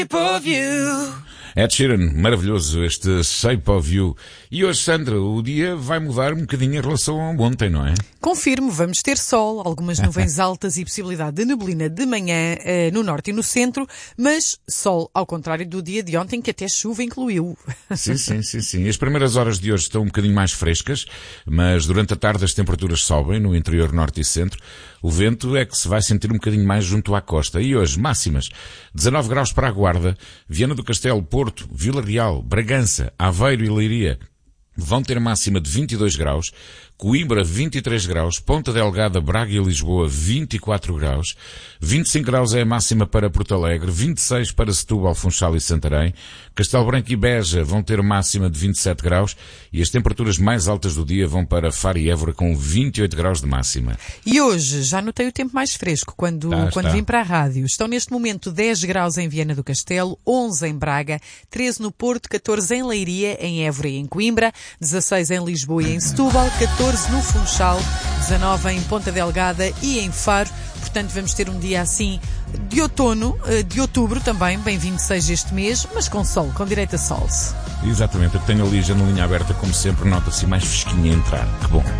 Shape of You. Ed Sheeran, maravilhoso este Shape of You. E hoje, Sandra, o dia vai mudar um bocadinho em relação a ontem, não é? Confirmo, vamos ter sol, algumas nuvens altas e possibilidade de neblina de manhã no norte e no centro, mas sol ao contrário do dia de ontem, que até chuva incluiu. Sim. As primeiras horas de hoje estão um bocadinho mais frescas, mas durante a tarde as temperaturas sobem no interior norte e centro. O vento é que se vai sentir um bocadinho mais junto à costa. E hoje, máximas: 19 graus para a Guarda, Viana do Castelo, Porto, Vila Real, Bragança, Aveiro e Leiria vão ter máxima de 22 graus, Coimbra 23 graus, Ponta Delgada, Braga e Lisboa 24 graus, 25 graus é a máxima para Porto Alegre, 26 para Setúbal, Funchal e Santarém, Castelo Branco e Beja vão ter máxima de 27 graus e as temperaturas mais altas do dia vão para Faro e Évora com 28 graus de máxima. E hoje já notei o tempo mais fresco quando vim para a rádio. Estão neste momento 10 graus em Viana do Castelo, 11 em Braga, 13 no Porto, 14 em Leiria, em Évora e em Coimbra, 16 em Lisboa e em Setúbal, 14 no Funchal, 19 em Ponta Delgada e em Faro. Portanto, vamos ter um dia assim de outono, de outubro também, bem-vindo seja este mês, mas com sol, com direito a sol. Exatamente, eu tenho ali a janelinha aberta, como sempre, nota-se mais fresquinha a entrar. Que bom.